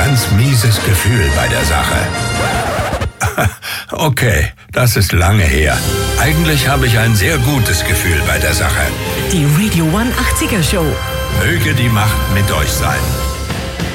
ganz mieses Gefühl bei der Sache. Okay, das ist lange her. Eigentlich habe ich ein sehr gutes Gefühl bei der Sache. Die Radio One 80er Show. Möge die Macht mit euch sein.